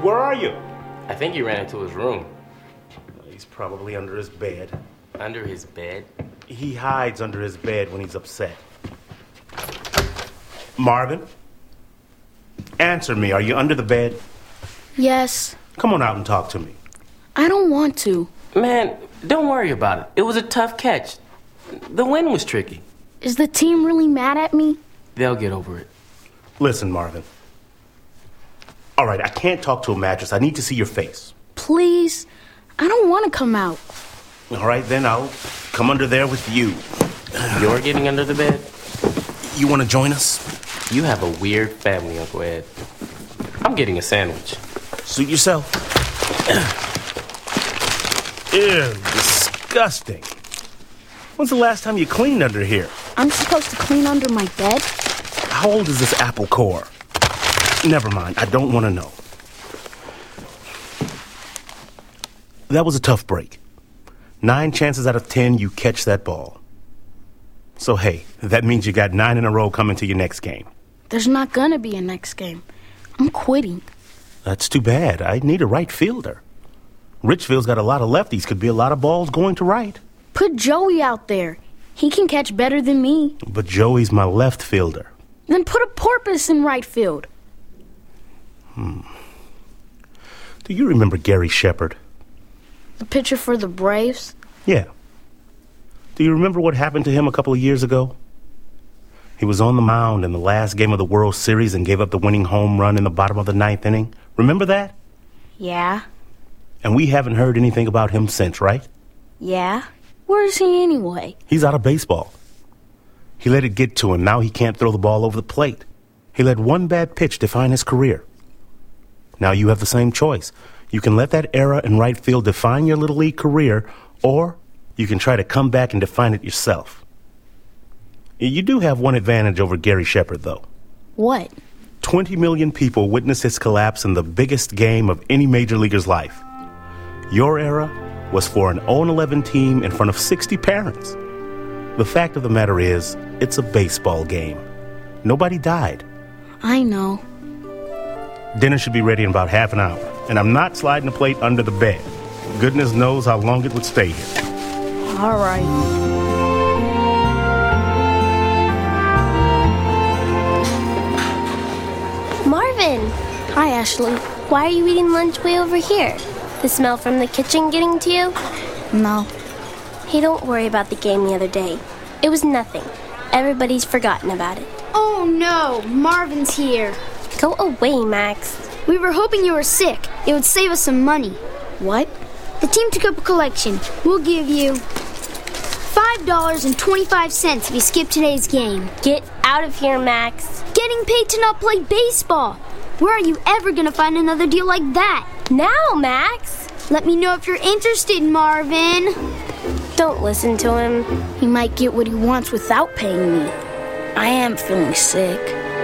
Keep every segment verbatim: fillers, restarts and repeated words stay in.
where are you? I think he ran into his room. He's probably under his bed. Under his bed? He hides under his bed when he's upset. Marvin? Answer me. Are you under the bed? Yes. Come on out and talk to me. I don't want to. Man, don't worry about it. It was a tough catch. The wind was tricky. Is the team really mad at me? They'll get over it. Listen, Marvin. All right, I can't talk to a mattress. I need to see your face. Please? I don't want to come out. All right, then I'll come under there with you. You're getting under the bed? You want to join us? You have a weird family, Uncle Ed. I'm getting a sandwich. Suit yourself. Ew, disgusting. When's the last time you cleaned under here? I'm supposed to clean under my bed? How old is this apple core? Never mind, I don't want to know. That was a tough break. Nine chances out of ten you catch that ball. So hey, that means you got nine in a row coming to your next game. There's not gonna be a next game. I'm quitting. That's too bad. I need a right fielder. Richfield's got a lot of lefties. Could be a lot of balls going to right. Put Joey out there. He can catch better than me. But Joey's my left fielder. Then put a porpoise in right field. Hmm. Do you remember Gary Shepard? The pitcher for the Braves? Yeah. Do you remember what happened to him a couple of years ago? He was on the mound in the last game of the World Series and gave up the winning home run in the bottom of the ninth inning. Remember that? Yeah. And we haven't heard anything about him since, right? Yeah. Where is he anyway? He's out of baseball. He let it get to him. Now he can't throw the ball over the plate. He let one bad pitch define his career. Now you have the same choice. You can let that era in right field define your Little League career, or you can try to come back and define it yourself. You do have one advantage over Gary Shepard, though. What? twenty million people witnessed his collapse in the biggest game of any major leaguer's life. Your era was for an oh and eleven team in front of sixty parents. The fact of the matter is, it's a baseball game. Nobody died. I know. Dinner should be ready in about half an hour, and I'm not sliding the plate under the bed. Goodness knows how long it would stay here. All right. Marvin! Hi, Ashley. Why are you eating lunch way over here? The smell from the kitchen getting to you? No. Hey, don't worry about the game the other day. It was nothing. Everybody's forgotten about it. Oh no, Marvin's here. Go away, Max. We were hoping you were sick. It would save us some money. What? The team took up a collection. We'll give you five dollars and twenty-five cents if you skip today's game. Get out of here, Max. Getting paid to not play baseball. Where are you ever going to find another deal like that? Now, Max. Let me know if you're interested, Marvin. Don't listen to him. He might get what he wants without paying me. I am feeling sick.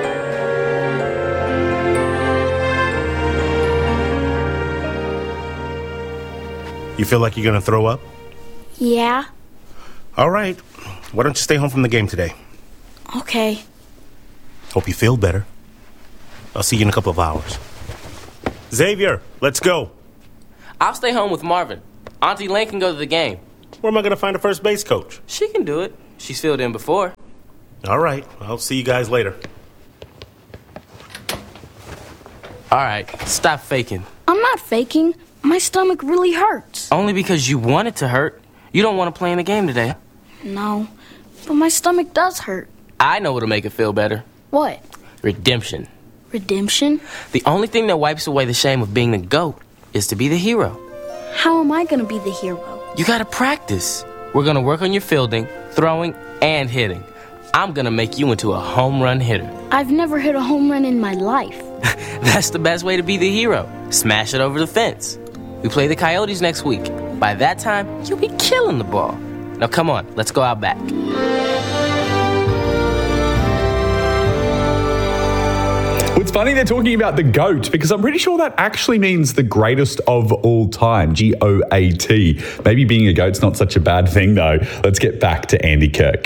You feel like you're going to throw up? Yeah. All right. Why don't you stay home from the game today? Okay. Hope you feel better. I'll see you in a couple of hours. Xavier, let's go. I'll stay home with Marvin. Auntie Lane can go to the game. Where am I going to find a first base coach? She can do it. She's filled in before. All right. I'll see you guys later. All right. Stop faking. I'm not faking. My stomach really hurts. Only because you want it to hurt. You don't want to play in the game today. No, but my stomach does hurt. I know what'll make it feel better. What? Redemption. Redemption? The only thing that wipes away the shame of being the GOAT is to be the hero. How am I going to be the hero? You gotta practice. We're gonna work on your fielding, throwing, and hitting. I'm gonna make you into a home run hitter. I've never hit a home run in my life. That's the best way to be the hero. Smash it over the fence. We play the Coyotes next week. By that time, you'll be killing the ball. Now come on, let's go out back. Well, it's funny they're talking about the GOAT because I'm pretty sure that actually means the greatest of all time, G O A T. Maybe being a GOAT's not such a bad thing, though. Let's get back to Andy Kirk.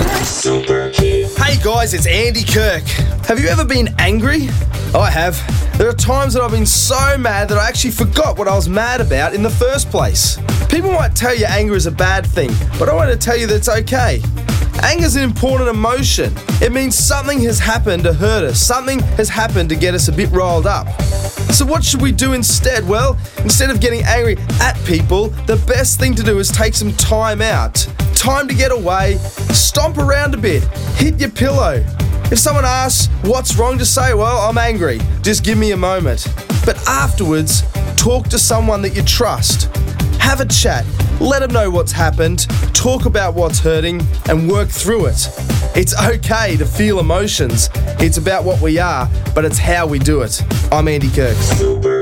Hey guys, it's Andy Kirk. Have you ever been angry? I have. There are times that I've been so mad that I actually forgot what I was mad about in the first place. People might tell you anger is a bad thing, but I want to tell you that it's okay. Anger is an important emotion. It means something has happened to hurt us. Something has happened to get us a bit riled up. So what should we do instead? Well, instead of getting angry at people, the best thing to do is take some time out. Time to get away, stomp around a bit, hit your pillow. If someone asks what's wrong, just say, well, I'm angry. Just give me a moment. But afterwards, talk to someone that you trust. Have a chat. Let them know what's happened. Talk about what's hurting and work through it. It's okay to feel emotions. It's about what we are, but it's how we do it. I'm Andy Kirk. Super.